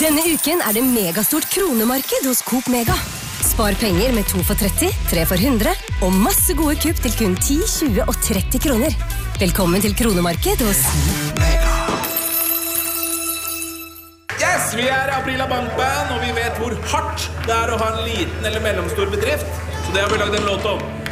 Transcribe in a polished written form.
Denne uken det megastort kronemarked hos Coop Mega. Spar penger med 2 for 30, 3 for 100 og masse gode kupp til kun 10, 20 og 30 kroner. Velkommen til kronemarked hos Mega. Yes, vi Aprila Bankband, og vi vet hvor hardt det å ha en liten eller mellomstor bedrift. Så det har vi laget en låt om.